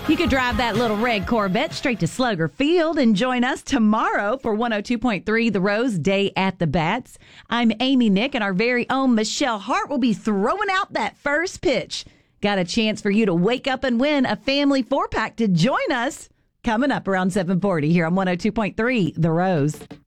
You could drive that little red Corvette straight to Slugger Field and join us tomorrow for 102.3 The Rose Day at the Bats. I'm Amy Nick, and our very own Michelle Hart will be throwing out that first pitch. Got a chance for you to wake up and win a family 4-pack to join us coming up around 7:40 here on 102.3 The Rose.